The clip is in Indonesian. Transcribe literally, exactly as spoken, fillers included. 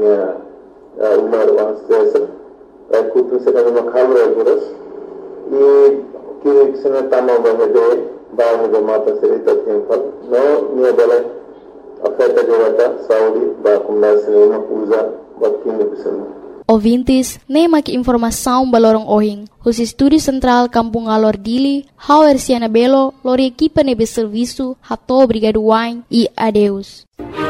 minha umar wang sesa ai kutu seka ma khamra guras e que sena tama bahade ba hado mata serita temple no nia bala afeta jawata saudi ba kumna sena usa bakin bisana. Ouvintes, nem aqui informação balorong ohing. Os estúdios central Kampung Alor Dili, Hauer Siana Belo, lori equipa nebe serviço, hato obrigado wine e adeus.